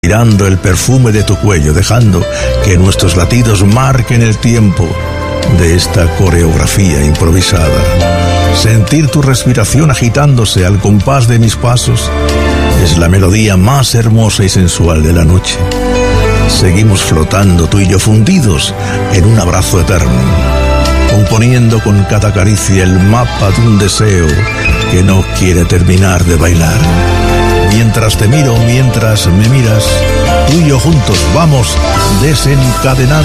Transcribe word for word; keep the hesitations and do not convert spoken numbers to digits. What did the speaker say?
Respirando el perfume de tu cuello, dejando que nuestros latidos marquen el tiempo de esta coreografía improvisada. Sentir tu respiración agitándose al compás de mis pasos es la melodía más hermosa y sensual de la noche. Seguimos flotando tú y yo fundidos en un abrazo eterno, componiendo con cada caricia el mapa de un deseo que no quiere terminar de bailar. Mientras te miro, mientras me miras, tú y yo juntos vamos desencadenando